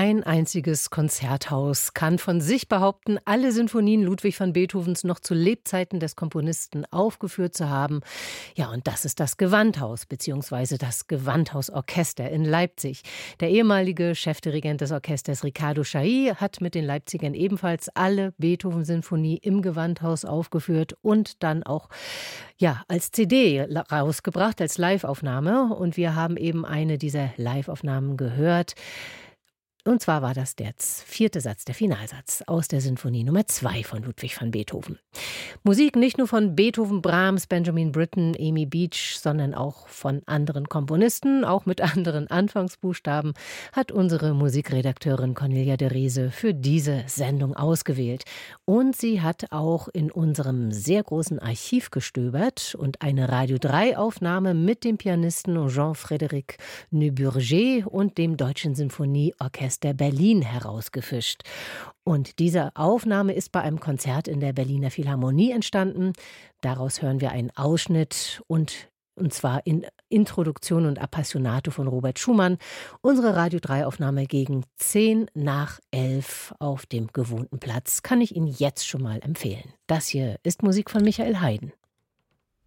Kein einziges Konzerthaus kann von sich behaupten, alle Sinfonien Ludwig van Beethovens noch zu Lebzeiten des Komponisten aufgeführt zu haben. Ja, und das ist das Gewandhaus bzw. das Gewandhausorchester in Leipzig. Der ehemalige Chefdirigent des Orchesters Riccardo Chailly hat mit den Leipzigern ebenfalls alle Beethoven-Sinfonie im Gewandhaus aufgeführt und dann auch als CD rausgebracht, als Live-Aufnahme. Und wir haben eben eine dieser Live-Aufnahmen gehört. Und zwar war das der vierte Satz, der Finalsatz aus der Sinfonie Nummer 2 von Ludwig van Beethoven. Musik nicht nur von Beethoven, Brahms, Benjamin Britten, Amy Beach, sondern auch von anderen Komponisten, auch mit anderen Anfangsbuchstaben, hat unsere Musikredakteurin Cornelia de Rese für diese Sendung ausgewählt. Und sie hat auch in unserem sehr großen Archiv gestöbert und eine Radio-3-Aufnahme mit dem Pianisten Jean-Frédéric Neuburger und dem Deutschen Sinfonieorchester Berlin herausgefischt. Und diese Aufnahme ist bei einem Konzert in der Berliner Philharmonie entstanden. Daraus hören wir einen Ausschnitt und zwar in Introduktion und Appassionato von Robert Schumann. Unsere Radio-3-Aufnahme gegen 10:11 auf dem gewohnten Platz kann ich Ihnen jetzt schon mal empfehlen. Das hier ist Musik von Michael Haydn.